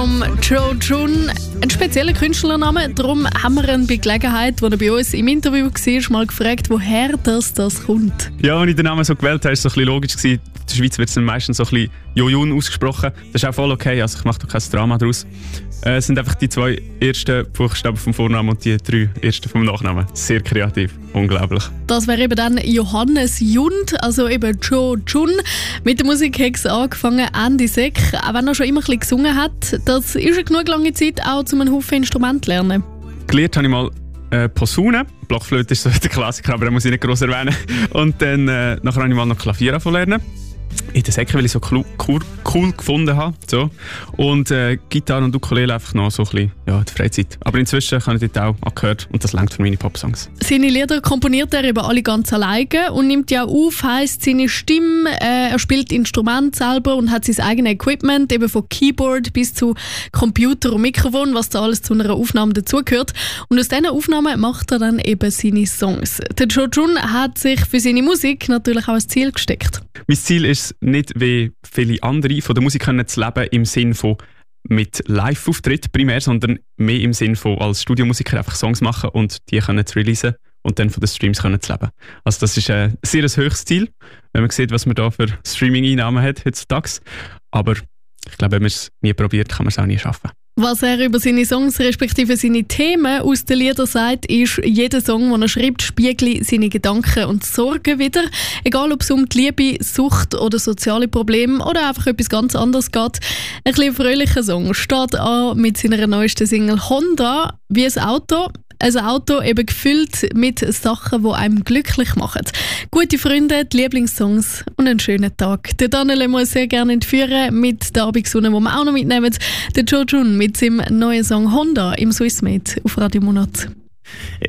Joe Jun, ein spezieller Künstlername, darum haben wir ihn bei Gelegenheit, als er bei uns im Interview war, mal gefragt, woher das kommt. Ja, als ich den Namen so gewählt habe, war es so ein bisschen logisch. In der Schweiz wird es dann meistens so ein bisschen Jo-Jun ausgesprochen. Das ist auch voll okay, also ich mache da kein Drama daraus. Es sind einfach die 2 ersten Buchstaben vom Vornamen und die 3 ersten vom Nachnamen. Sehr kreativ, unglaublich. Das wäre eben dann Johannes Jund, also eben Joe Jun. Mit der Musik hat es angefangen Ende Sek, auch wenn er schon immer ein bisschen gesungen hat. Das ist eine genug lange Zeit, auch um einen Haufen Instrumente zu lernen. Gelernt habe ich mal Posaune. Blockflöte ist so der Klassiker, aber den muss ich nicht gross erwähnen. Und dann nachher habe ich mal noch Klavier lernen. In der Säcke, weil ich so cool gefunden habe. So. Und Gitarre und Ukulele einfach noch so ein bisschen die Freizeit. Aber inzwischen kann ich dort auch angehört und das reicht für meine Popsongs. Seine Lieder komponiert er eben alle ganz alleine und nimmt ja auf, heisst seine Stimme, er spielt Instrumente selber und hat sein eigenes Equipment, eben von Keyboard bis zu Computer und Mikrofon, was da alles zu einer Aufnahme dazugehört. Und aus diesen Aufnahmen macht er dann eben seine Songs. Der Joe Jun hat sich für seine Musik natürlich auch ein Ziel gesteckt. Mein Ziel ist es nicht, wie viele andere von der Musik zu leben, im Sinn von mit Live-Auftritt primär, sondern mehr im Sinn von als Studiomusiker einfach Songs machen und die können zu releasen und dann von den Streams zu leben. Also das ist ein sehr höchstes Ziel, wenn man sieht, was man da für Streaming-Einnahmen hat heutzutage. Aber ich glaube, wenn man es nie probiert, kann man es auch nie schaffen. Was er über seine Songs respektive seine Themen aus den Liedern sagt, ist, jeder Song, den er schreibt, spiegelt seine Gedanken und Sorgen wieder. Egal, ob es um die Liebe, Sucht oder soziale Probleme oder einfach etwas ganz anderes geht. Ein bisschen fröhlicher Song steht an mit seiner neuesten Single «Honda» wie ein Auto. Ein Auto eben gefüllt mit Sachen, die einem glücklich machen. Gute Freunde, die Lieblingssongs und einen schönen Tag. Den Daniel lassen wir uns sehr gerne entführen mit der Abendsonne, die wir auch noch mitnehmen. Der Joe Jun mit seinem neuen Song «Honda» im Swissmade auf Radio Monat.